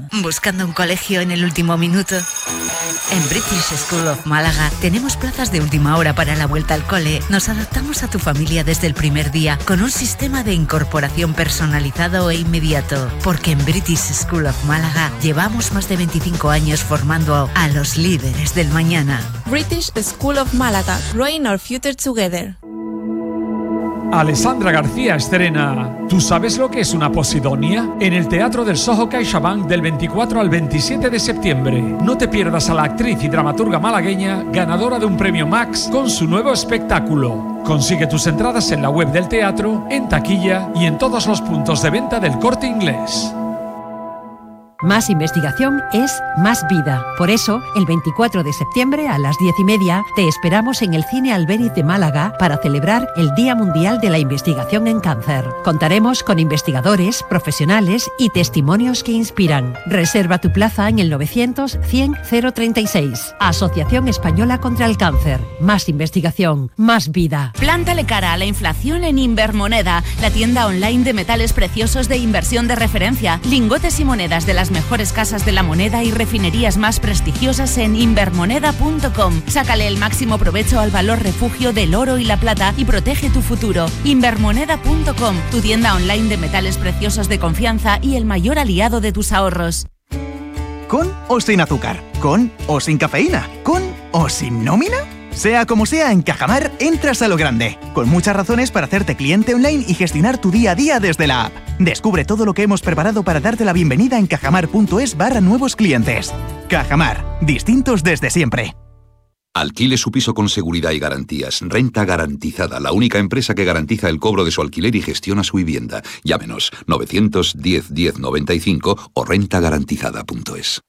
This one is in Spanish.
¿Buscando un colegio en el último minuto? En British School of Málaga tenemos plazas de última hora para la vuelta al cole. Nos adaptamos a tu familia desde el primer día con un sistema de incorporación personalizado e inmediato. Porque en British School of Málaga llevamos más de 25 años formando a los líderes del mañana. British School of Málaga, growing our future together. Alessandra García estrena ¿Tú sabes lo que es una posidonia? En el Teatro del Soho CaixaBank del 24 al 27 de septiembre. No te pierdas a la actriz y dramaturga malagueña ganadora de un premio Max con su nuevo espectáculo. Consigue tus entradas en la web del teatro, en taquilla y en todos los puntos de venta del Corte Inglés. Más investigación es más vida. Por eso, el 24 de septiembre a las 10:30 te esperamos en el Cine Albéniz de Málaga para celebrar el Día Mundial de la Investigación en Cáncer. Contaremos con investigadores, profesionales y testimonios que inspiran. Reserva tu plaza en el 900-100-036. Asociación Española contra el Cáncer. Más investigación, más vida. Plántale cara a la inflación en Invermoneda, la tienda online de metales preciosos de inversión de referencia. Lingotes y monedas de las mejores casas de la moneda y refinerías más prestigiosas en invermoneda.com. Sácale el máximo provecho al valor refugio del oro y la plata y protege tu futuro. Invermoneda.com, tu tienda online de metales preciosos de confianza y el mayor aliado de tus ahorros. ¿Con o sin azúcar? ¿Con o sin cafeína? ¿Con o sin nómina? Sea como sea, en Cajamar entras a lo grande, con muchas razones para hacerte cliente online y gestionar tu día a día desde la app. Descubre todo lo que hemos preparado para darte la bienvenida en cajamar.es/nuevos clientes. Cajamar, distintos desde siempre. Alquile su piso con seguridad y garantías. Renta Garantizada, la única empresa que garantiza el cobro de su alquiler y gestiona su vivienda. Llámenos 910 10 95 o rentagarantizada.es.